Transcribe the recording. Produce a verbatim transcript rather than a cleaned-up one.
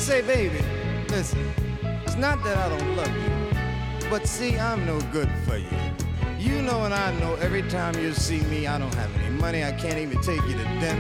say, baby, listen, it's not that I don't love you, but see, I'm no good for you. You know and I know every time you see me, I don't have any money, I can't even take you to dinner.